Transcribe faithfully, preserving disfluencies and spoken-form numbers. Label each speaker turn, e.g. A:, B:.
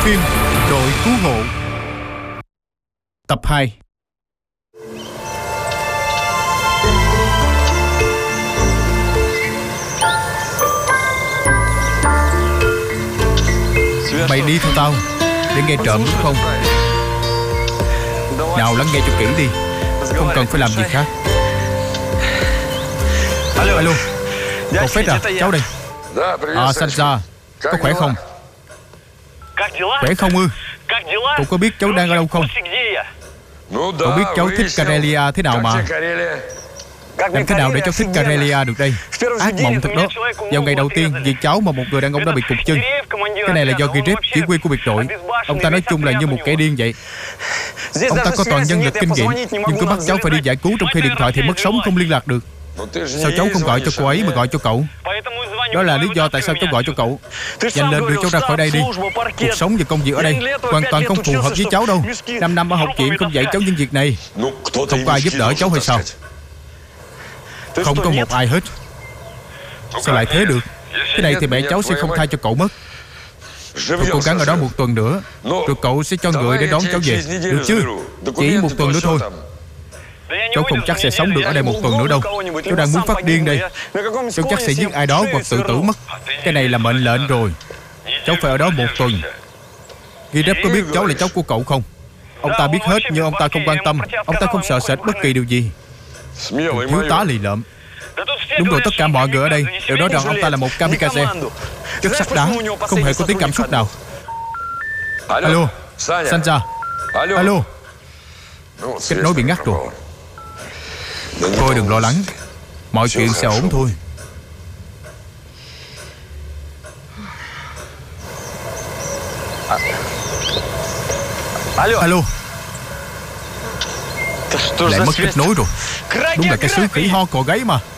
A: phim Đội Cứu Hộ tập hai. Mày đi theo tao để nghe trộm đúng không? Nào lắng nghe cho kỹ đi, không cần phải làm gì khác. Alo, cậu Phết à, cháu đây. À, Sansa, có khỏe không? Khỏe không ư? Cậu có biết cháu đang ở đâu không? Cậu biết cháu thích Karelia thế nào mà. Làm thế nào để cháu thích Karelia được đây? Ác mộng thật đó. Vào ngày đầu tiên, vì cháu mà một người đàn ông đã bị cụt chân. Cái này là do Girip, chỉ huy của biệt đội. Ông ta nói chung là như một kẻ điên vậy. Ông ta có toàn nhân lực kinh nghiệm, nhưng cứ bắt cháu phải đi giải cứu, trong khi điện thoại thì mất sóng không liên lạc được. Sao cháu không gọi cho cô ấy mà gọi cho cậu? Đó là lý do tại sao cháu gọi cho cậu. Nhanh lên, đưa cháu ra khỏi đây đi. Cuộc sống và công việc ở đây hoàn toàn không phù hợp với cháu đâu. Năm năm ở học viện không dạy cháu những việc này. Không có ai giúp đỡ cháu hay sao? Không có một ai hết. Sao lại thế được? Thế này thì mẹ cháu sẽ không tha cho cậu mất. Cậu cố gắng ở đó một tuần nữa, rồi cậu sẽ cho người để đón cháu về, được chứ? Chỉ một tuần nữa thôi. Cháu không chắc sẽ sống được ở đây một tuần nữa đâu. Cháu đang muốn phát điên đây. Cháu chắc sẽ giết ai đó hoặc tự tử mất. Cái này là mệnh lệnh rồi. Cháu phải ở đó một tuần. Girip có biết cháu là cháu của cậu không? Ông ta biết hết, nhưng ông ta không quan tâm. Ông ta không sợ sệt bất kỳ điều gì. Còn thiếu tá lì lợm. Đúng rồi, tất cả mọi người ở đây đều nói rằng ông ta là một kamikaze. Chất sắt đá, không hề có tiếng cảm xúc nào. Alo, Sansa. Alo. Kết nối bị ngắt rồi. Thôi đừng lo lắng, mọi chuyện sẽ ổn thôi. Alo. Lại mất kết nối rồi. Đúng là cái xứ khỉ ho cò gáy mà.